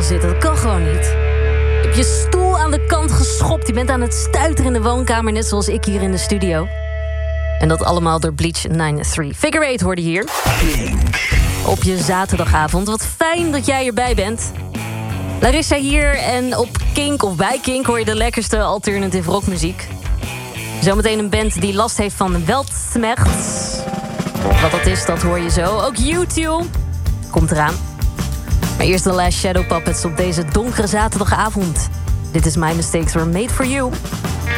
zitten. Dat kan gewoon niet. Je hebt je stoel aan de kant geschopt. Je bent aan het stuiteren in de woonkamer, net zoals ik hier in de studio. En dat allemaal door Bleach 93. Figure 8 hoorde hier. Op je zaterdagavond. Wat fijn dat jij erbij bent. Larissa hier en op Kink of bij Kink hoor je de lekkerste alternative rockmuziek. Zometeen een band die last heeft van weltsmerts. Wat dat is, dat hoor je zo. Ook U2 komt eraan. Maar eerst de Last Shadow Puppets op deze donkere zaterdagavond. Dit is My Mistakes Were Made For You.